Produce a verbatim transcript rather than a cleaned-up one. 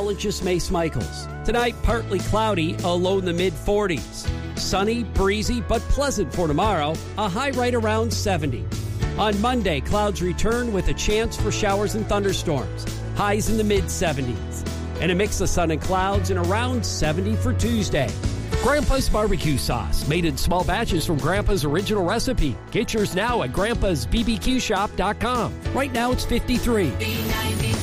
meteorologist Mace Michaels. Tonight, partly cloudy, a low in the mid-forties. Sunny, breezy, but pleasant for tomorrow, a high right around seventy. On Monday, clouds return with a chance for showers and thunderstorms. Highs in the mid-seventies. And a mix of sun and clouds and around seventy for Tuesday. Grandpa's barbecue sauce, made in small batches from Grandpa's original recipe. Get yours now at grandpas b b q shop dot com. Right now it's fifty-three.